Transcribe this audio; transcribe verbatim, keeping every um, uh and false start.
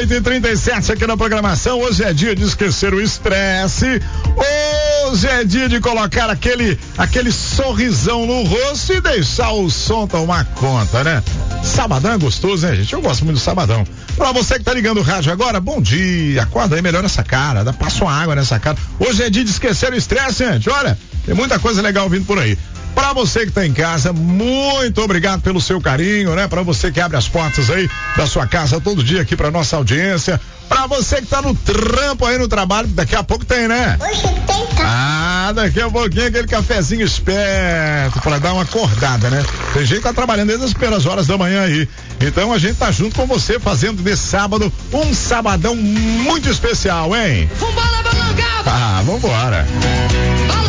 oito e trinta e sete aqui na programação. Hoje é dia de esquecer o estresse. Hoje é dia de colocar aquele, aquele sorrisão no rosto e deixar o som tomar conta, né? Sabadão é gostoso, né, gente? Eu gosto muito do sabadão. Pra você que tá ligando o rádio agora, bom dia. Acorda aí, melhora essa cara, dá, passa uma água nessa cara. Hoje é dia de esquecer o estresse, gente. Olha, tem muita coisa legal vindo por aí. Pra você que tá em casa, muito obrigado pelo seu carinho, né? Pra você que abre as portas aí da sua casa todo dia aqui pra nossa audiência. Pra você que tá no trampo aí no trabalho, daqui a pouco tem, né? Hoje tem café. Ah, daqui a pouquinho aquele cafezinho esperto pra dar uma acordada, né? Tem gente que tá trabalhando desde as primeiras horas da manhã aí. Então a gente tá junto com você fazendo desse sábado um sabadão muito especial, hein? Vambora, balangada! Ah, vambora.